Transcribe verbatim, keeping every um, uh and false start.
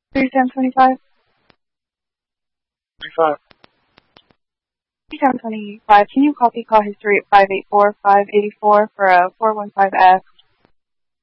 thirty-seven twenty-five. thirty-five. thirty-seven twenty-five. Can you copy call history at five eight four, five eight four for a four one five F